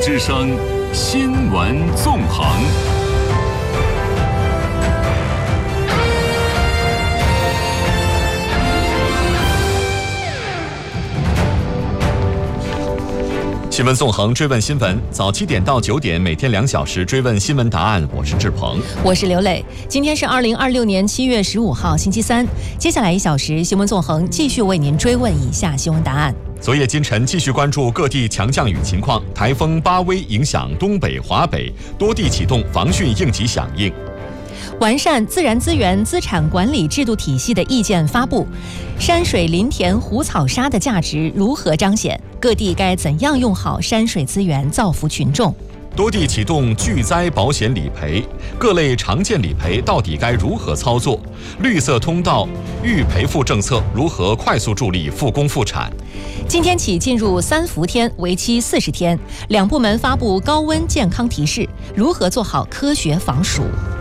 之声新闻纵横。新闻纵横，追问新闻，早7点到9点，每天2小时追问新闻答案。我是志鹏， 我是刘磊。今天是2026年7月15号，星期三。接下来1小时，新闻纵横继续为您追问以下新闻答案。 昨夜今晨继续关注各地强降雨情况，台风巴威影响东北、华北，多地启动防汛应急响应。 完善自然资源资产管理制度体系的意见发布，山水林田湖草沙的价值如何彰显？各地该怎样用好山水资源造福群众？ 多地启动巨灾保险理赔，各类常见理赔到底该如何操作？绿色通道预赔付政策如何快速助力复工复产？ 今天起进入3伏天，为期40天，两部门发布高温健康提示，如何做好科学防暑？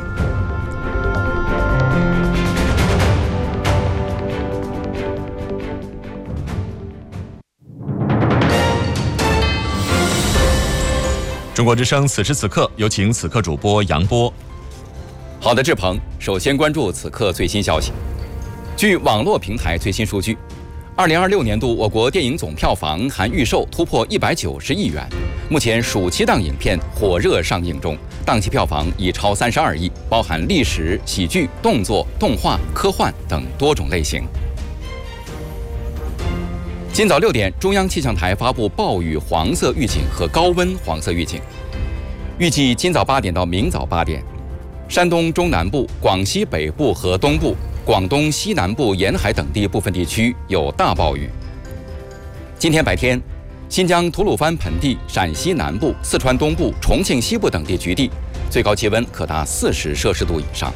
中国之声此时此刻，有请此刻主播杨波。 好的，志鹏，首先关注此刻最新消息。据网络平台最新数据，2026年度我国电影总票房含预售突破190亿元，目前暑期档影片火热上映中，档期票房已超32亿，包含历史、喜剧、动作、动画、科幻等多种类型。今早6点，中央气象台发布暴雨黄色预警和高温黄色预警。预计今早8点到明早8点，山东中南部、广西北部和东部、广东西南部沿海等地部分地区有大暴雨。今天白天，新疆吐鲁番盆地、陕西南部、四川东部、重庆西部等地局地最高气温可达40摄氏度以上。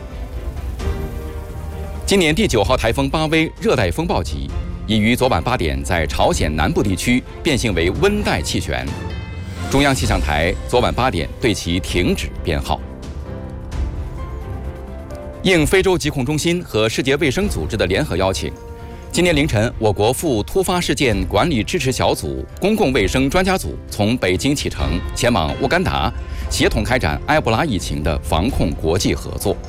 今年第9号台风巴威热带风暴级已于昨晚8点在朝鲜南部地区变性为温带气旋，中央气象台昨晚8点对其停止编号。应非洲疾控中心和世界卫生组织的联合邀请，今天凌晨，我国赴突发事件管理支持小组公共卫生专家组从北京启程，前往乌干达，协同开展埃博拉疫情的防控国际合作。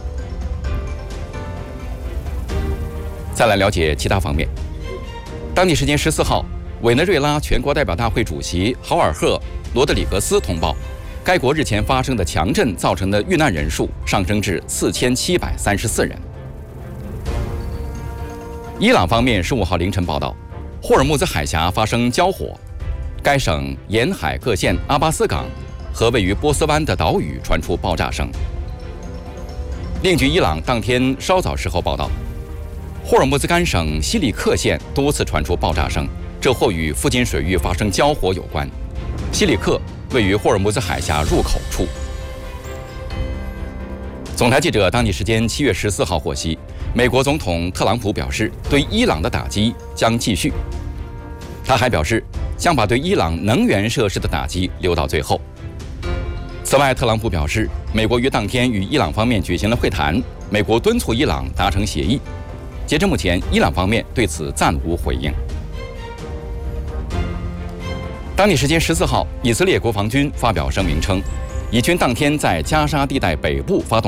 再来了解其他方面。当地时间14号，委内瑞拉全国代表大会主席豪尔赫·罗德里格斯通报，该国日前发生的强震造成的遇难人数上升至4734人。伊朗方面15号凌晨报道，霍尔木兹海峡发生交火，该省沿海各县阿巴斯港和位于波斯湾的岛屿传出爆炸声。另据伊朗当天稍早时候报道，霍尔木兹干省西里克县多次传出爆炸声，这或与附近水域发生交火有关。西里克位于霍尔木兹海峡入口处。总台记者当地时间7月14号获悉，美国总统特朗普表示，对伊朗的打击将继续。他还表示，将把对伊朗能源设施的打击留到最后。此外，特朗普表示，美国于当天与伊朗方面举行了会谈，美国敦促伊朗达成协议。截至目前，伊朗方面对此暂无回应。当地时间14号，以色列国防军发表声明称，以军当天在加沙地带北部发动